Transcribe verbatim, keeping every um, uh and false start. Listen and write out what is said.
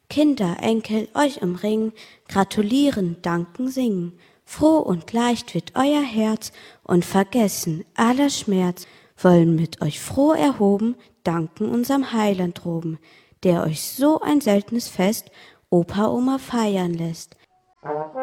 Kinder, Enkel euch umringen, gratulieren, danken, singen. Froh und leicht wird euer Herz und vergessen aller Schmerz, wollen mit euch froh erhoben, danken unserem Heiland droben, der euch so ein seltenes Fest Opa, Oma feiern lässt.